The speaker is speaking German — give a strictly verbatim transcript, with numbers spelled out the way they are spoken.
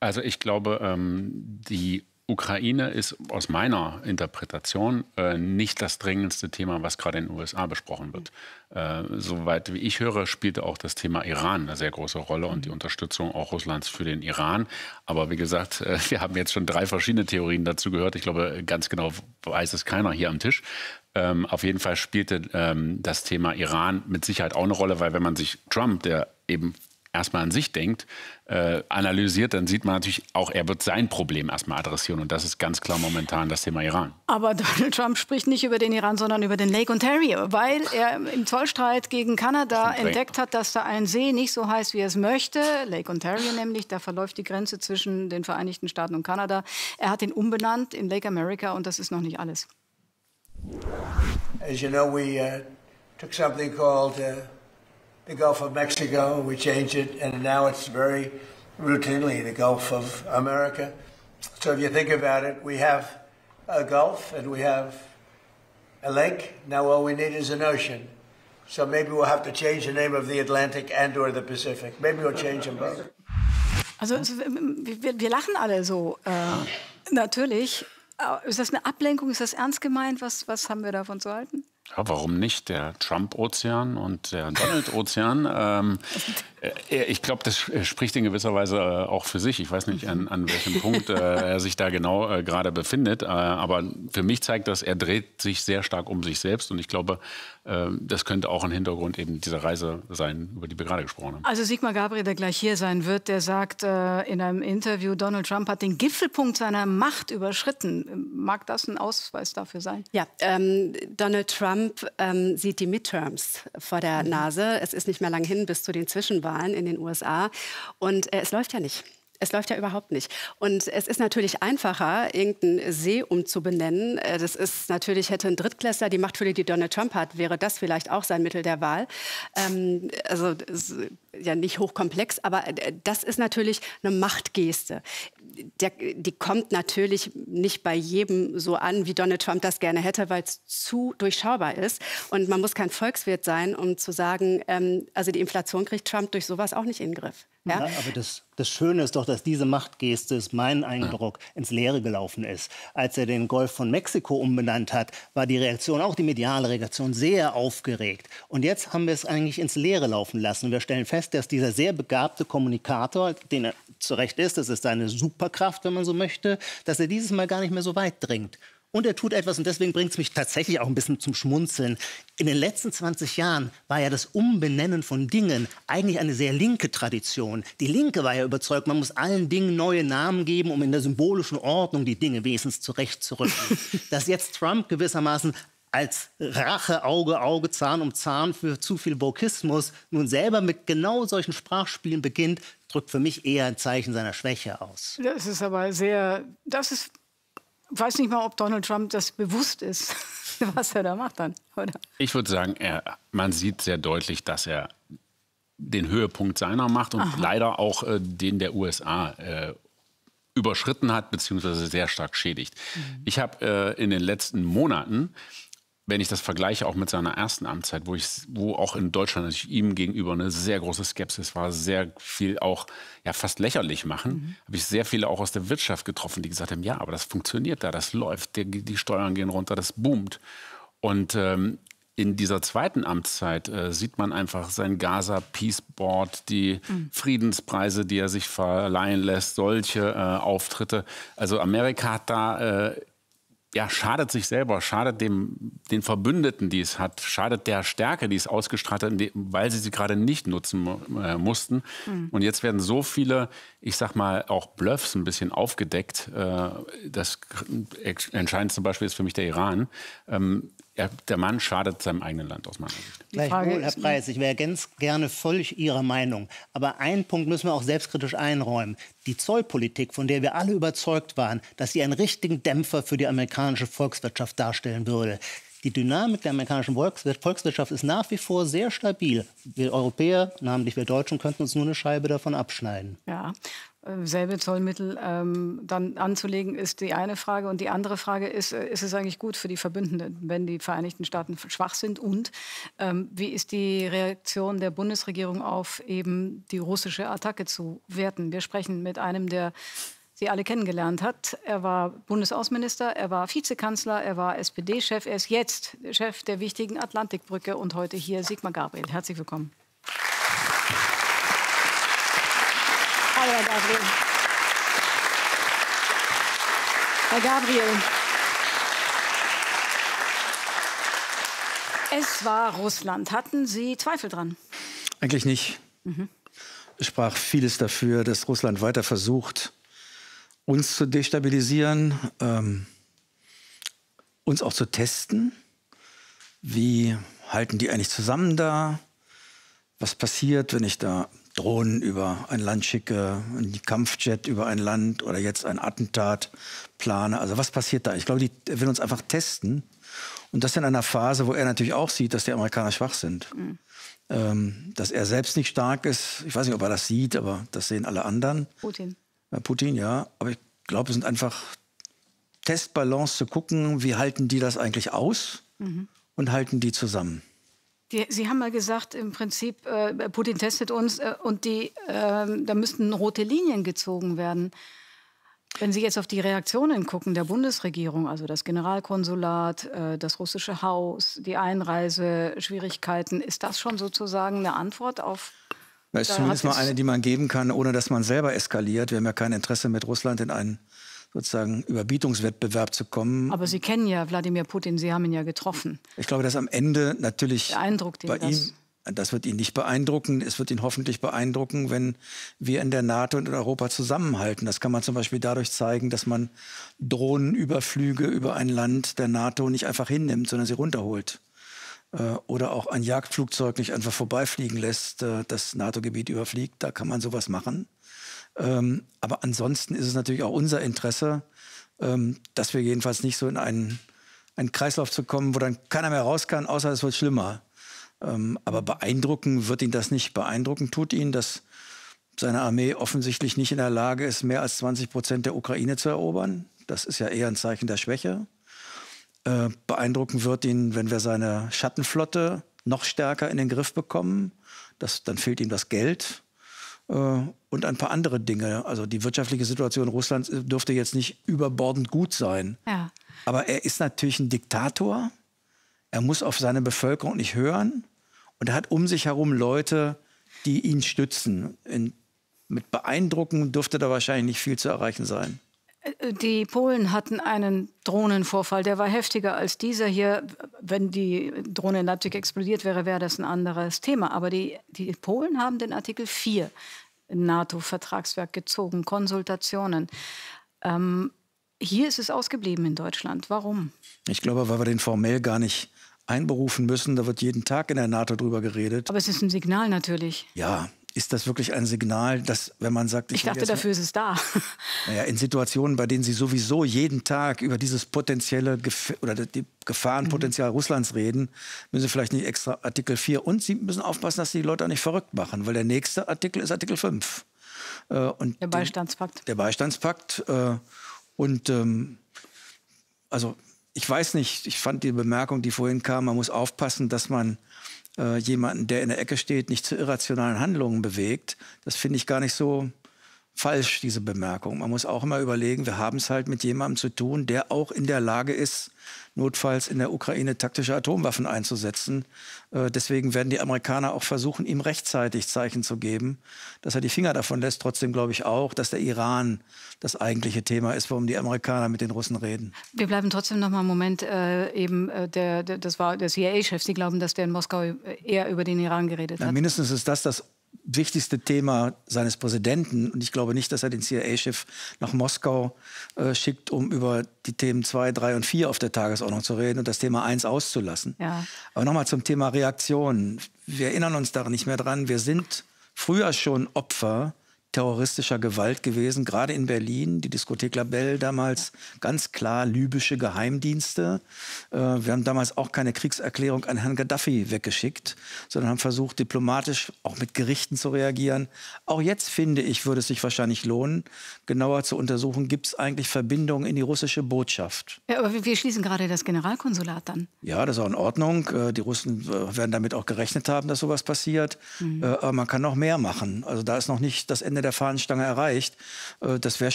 Also ich glaube, ähm, die Ukraine ist aus meiner Interpretation äh, nicht das dringendste Thema, was gerade in den U S A besprochen wird. Äh, soweit wie ich höre, spielte auch das Thema Iran eine sehr große Rolle und die Unterstützung auch Russlands für den Iran. Aber wie gesagt, äh, wir haben jetzt schon drei verschiedene Theorien dazu gehört. Ich glaube, ganz genau weiß es keiner hier am Tisch. Ähm, auf jeden Fall spielte ähm, das Thema Iran mit Sicherheit auch eine Rolle, weil wenn man sich Trump, der eben erstmal an sich denkt, äh, analysiert, dann sieht man natürlich auch, er wird sein Problem erstmal adressieren. Und das ist ganz klar momentan das Thema Iran. Aber Donald Trump spricht nicht über den Iran, sondern über den Lake Ontario, weil er im Zollstreit gegen Kanada entdeckt hat, dass da ein See nicht so heißt, wie er es möchte. Lake Ontario nämlich, da verläuft die Grenze zwischen den Vereinigten Staaten und Kanada. Er hat ihn umbenannt in Lake America und das ist noch nicht alles. As you know, we uh, took something called uh the Gulf of Mexico, we changed it, and now it's very routinely the Gulf of America. So if you think about it, we have a Gulf and we have a lake. Now all we need is an ocean. So maybe we'll have to change the name of the Atlantic and or the Pacific. Maybe we'll change them both. Also wir, wir lachen alle so. Äh, natürlich. Ist das eine Ablenkung? Ist das ernst gemeint? Was, was haben wir davon zu halten? Ja, warum nicht? Der Trump-Ozean und der Donald-Ozean. ähm, äh, ich glaube, das spricht in gewisser Weise äh, auch für sich. Ich weiß nicht, an, an welchem Punkt äh, er sich da genau äh, gerade befindet. Äh, aber für mich zeigt das, er dreht sich sehr stark um sich selbst. Und ich glaube, äh, das könnte auch ein Hintergrund eben dieser Reise sein, über die wir gerade gesprochen haben. Also Sigmar Gabriel, der gleich hier sein wird, der sagt äh, in einem Interview, Donald Trump hat den Gipfelpunkt seiner Macht überschritten. Mag das ein Ausweis dafür sein? Ja, ähm, Donald Trump Trump ähm, sieht die Midterms vor der Nase. Es ist nicht mehr lang hin bis zu den Zwischenwahlen in den U S A. Und äh, es läuft ja nicht. Es läuft ja überhaupt nicht. Und es ist natürlich einfacher, irgendeinen See umzubenennen. Das ist natürlich, hätte ein Drittklässler die Machtfülle, die Donald Trump hat, wäre das vielleicht auch sein Mittel der Wahl. Ähm, also das ist ja nicht hochkomplex, aber das ist natürlich eine Machtgeste. Der, die kommt natürlich nicht bei jedem so an, wie Donald Trump das gerne hätte, weil es zu durchschaubar ist. Und man muss kein Volkswirt sein, um zu sagen, ähm, also die Inflation kriegt Trump durch sowas auch nicht in den Griff. Ja? Ja, aber das, das Schöne ist doch, dass diese Machtgeste, ist mein Eindruck, ins Leere gelaufen ist. Als er den Golf von Mexiko umbenannt hat, war die Reaktion, auch die mediale Reaktion, sehr aufgeregt. Und jetzt haben wir es eigentlich ins Leere laufen lassen. Wir stellen fest, dass dieser sehr begabte Kommunikator, den er zu Recht ist, das ist seine Superkraft, wenn man so möchte, dass er dieses Mal gar nicht mehr so weit dringt. Und er tut etwas, und deswegen bringt es mich tatsächlich auch ein bisschen zum Schmunzeln. In den letzten zwanzig Jahren war ja das Umbenennen von Dingen eigentlich eine sehr linke Tradition. Die Linke war ja überzeugt, man muss allen Dingen neue Namen geben, um in der symbolischen Ordnung die Dinge wenigstens zurechtzurücken. Dass jetzt Trump gewissermaßen als Rache, Auge, Auge, Zahn um Zahn für zu viel Wokismus nun selber mit genau solchen Sprachspielen beginnt, drückt für mich eher ein Zeichen seiner Schwäche aus. Das ist aber sehr... Das ist Ich weiß nicht mal, ob Donald Trump das bewusst ist, was er da macht dann, oder? Ich würde sagen, er, man sieht sehr deutlich, dass er den Höhepunkt seiner Macht und Aha. leider auch äh, den der U S A äh, überschritten hat, beziehungsweise sehr stark schädigt. Mhm. Ich habe äh, in den letzten Monaten, wenn ich das vergleiche auch mit seiner ersten Amtszeit, wo, ich, wo auch in Deutschland natürlich ihm gegenüber eine sehr große Skepsis war, sehr viel auch ja, fast lächerlich machen, mhm. habe ich sehr viele auch aus der Wirtschaft getroffen, die gesagt haben, ja, aber das funktioniert da, das läuft, die, die Steuern gehen runter, das boomt. Und ähm, in dieser zweiten Amtszeit äh, sieht man einfach sein Gaza Peace Board, die mhm. Friedenspreise, die er sich verleihen lässt, solche äh, Auftritte. Also Amerika hat da... Äh, Ja, schadet sich selber, schadet dem, den Verbündeten, die es hat, schadet der Stärke, die es ausgestrahlt hat, weil sie sie gerade nicht nutzen äh, mussten. Mhm. Und jetzt werden so viele, ich sag mal, auch Bluffs ein bisschen aufgedeckt. Äh, das Entscheidendste Beispiel ist für mich der Iran. Ähm, er, der Mann schadet seinem eigenen Land aus meiner Sicht. Gleichwohl, Herr Preis, ich wäre ganz gerne völlig Ihrer Meinung. Aber einen Punkt müssen wir auch selbstkritisch einräumen. Die Zollpolitik, von der wir alle überzeugt waren, dass sie einen richtigen Dämpfer für die amerikanische Volkswirtschaft darstellen würde, Die Dynamik der amerikanischen Volkswirtschaft ist nach wie vor sehr stabil. Wir Europäer, namentlich wir Deutschen, könnten uns nur eine Scheibe davon abschneiden. Ja. Selbe Zollmittel ähm, dann anzulegen, ist die eine Frage. Und die andere Frage ist, ist es eigentlich gut für die Verbündeten, wenn die Vereinigten Staaten schwach sind? Und ähm, wie ist die Reaktion der Bundesregierung auf eben die russische Attacke zu werten? Wir sprechen mit einem, der Sie alle kennengelernt hat. Er war Bundesaußenminister, er war Vizekanzler, er war S P D-Chef. Er ist jetzt Chef der wichtigen Atlantikbrücke und heute hier Sigmar Gabriel. Herzlich willkommen. Hallo, Herr Gabriel. Herr Gabriel, es war Russland. Hatten Sie Zweifel dran? Eigentlich nicht. Mhm. Es sprach vieles dafür, dass Russland weiter versucht, uns zu destabilisieren, ähm, uns auch zu testen. Wie halten die eigentlich zusammen da? Was passiert, wenn ich da Drohnen über ein Land schicke, ein Kampfjet über ein Land oder jetzt ein Attentat plane? Also was passiert da? Ich glaube, die will uns einfach testen. Und das in einer Phase, wo er natürlich auch sieht, dass die Amerikaner schwach sind. Mhm. Ähm, dass er selbst nicht stark ist. Ich weiß nicht, ob er das sieht, aber das sehen alle anderen. Putin. Ja, Putin, ja. Aber ich glaube, es sind einfach Testballons zu gucken, wie halten die das eigentlich aus mhm. und halten die zusammen. Die, Sie haben mal gesagt, im Prinzip, äh, Putin testet uns äh, und die, äh, da müssten rote Linien gezogen werden. Wenn Sie jetzt auf die Reaktionen gucken der Bundesregierung, also das Generalkonsulat, äh, das russische Haus, die Einreiseschwierigkeiten, ist das schon sozusagen eine Antwort auf... Das ist zumindest mal eine, die man geben kann, ohne dass man selber eskaliert. Wir haben ja kein Interesse, mit Russland in einen sozusagen Überbietungswettbewerb zu kommen. Aber Sie kennen ja Wladimir Putin, Sie haben ihn ja getroffen. Ich glaube, dass am Ende natürlich beeindruckt ihn bei das? ihm, das wird ihn nicht beeindrucken. Es wird ihn hoffentlich beeindrucken, wenn wir in der NATO und in Europa zusammenhalten. Das kann man zum Beispiel dadurch zeigen, dass man Drohnenüberflüge über ein Land der NATO nicht einfach hinnimmt, sondern sie runterholt. Oder auch ein Jagdflugzeug nicht einfach vorbeifliegen lässt, das NATO-Gebiet überfliegt. Da kann man sowas machen. Ähm, aber ansonsten ist es natürlich auch unser Interesse, ähm, dass wir jedenfalls nicht so in einen, einen Kreislauf zu kommen, wo dann keiner mehr raus kann, außer es wird schlimmer. Ähm, aber beeindrucken wird ihn das nicht. Beeindrucken tut ihn, dass seine Armee offensichtlich nicht in der Lage ist, mehr als zwanzig Prozent der Ukraine zu erobern. Das ist ja eher ein Zeichen der Schwäche. Äh, beeindrucken wird ihn, wenn wir seine Schattenflotte noch stärker in den Griff bekommen. Das, dann fehlt ihm das Geld. Und ein paar andere Dinge. Also die wirtschaftliche Situation Russlands dürfte jetzt nicht überbordend gut sein. Ja. Aber er ist natürlich ein Diktator. Er muss auf seine Bevölkerung nicht hören. Und er hat um sich herum Leute, die ihn stützen. In, mit Beeindrucken dürfte da wahrscheinlich nicht viel zu erreichen sein. Die Polen hatten einen Drohnenvorfall, der war heftiger als dieser hier. Wenn die Drohne in Leipzig explodiert wäre, wäre das ein anderes Thema. Aber die, die Polen haben den Artikel vier im NATO-Vertragswerk gezogen, Konsultationen. Ähm, hier ist es ausgeblieben in Deutschland. Warum? Ich glaube, weil wir den formell gar nicht einberufen müssen. Da wird jeden Tag in der NATO drüber geredet. Aber es ist ein Signal natürlich. Ja. Ist das wirklich ein Signal, dass, wenn man sagt... Ich, ich dachte, dafür ist es da. Naja, in Situationen, bei denen Sie sowieso jeden Tag über dieses potenzielle Gef oder die Gefahrenpotenzial mhm. Russlands reden, müssen Sie vielleicht nicht extra Artikel vier. Und Sie müssen aufpassen, dass Sie die Leute auch nicht verrückt machen, weil der nächste Artikel ist Artikel fünf. Äh, und der Beistandspakt. Den, der Beistandspakt. Äh, und ähm, also ich weiß nicht, ich fand die Bemerkung, die vorhin kam, man muss aufpassen, dass man Äh, jemanden, der in der Ecke steht, nicht zu irrationalen Handlungen bewegt. Das finde ich gar nicht so falsch, diese Bemerkung. Man muss auch immer überlegen, wir haben es halt mit jemandem zu tun, der auch in der Lage ist, notfalls in der Ukraine taktische Atomwaffen einzusetzen. Äh, deswegen werden die Amerikaner auch versuchen, ihm rechtzeitig Zeichen zu geben, dass er die Finger davon lässt. Trotzdem glaube ich auch, dass der Iran das eigentliche Thema ist, warum die Amerikaner mit den Russen reden. Wir bleiben trotzdem noch mal einen Moment äh, eben, äh, der, der, das war der C I A-Chef. Sie glauben, dass der in Moskau eher über den Iran geredet hat? Na, mindestens ist das das wichtigste Thema seines Präsidenten. Und ich glaube nicht, dass er den C I A-Chef nach Moskau äh, schickt, um über die Themen zwei, drei und vier auf der Tagesordnung zu reden und das Thema eins auszulassen. Ja. Aber nochmal zum Thema Reaktion. Wir erinnern uns da nicht mehr dran. Wir sind früher schon Opfer terroristischer Gewalt gewesen, gerade in Berlin, die Diskothek Labelle damals, ganz klar libysche Geheimdienste. Äh, wir haben damals auch keine Kriegserklärung an Herrn Gaddafi weggeschickt, sondern haben versucht, diplomatisch auch mit Gerichten zu reagieren. Auch jetzt, finde ich, würde es sich wahrscheinlich lohnen, genauer zu untersuchen, gibt es eigentlich Verbindungen in die russische Botschaft. Ja, aber wir schließen gerade das Generalkonsulat dann. Ja, das ist auch in Ordnung. Äh, die Russen äh, werden damit auch gerechnet haben, dass sowas passiert. Mhm. Äh, aber man kann noch mehr machen. Also da ist noch nicht das Ende der Fahnenstange erreicht. Das wäre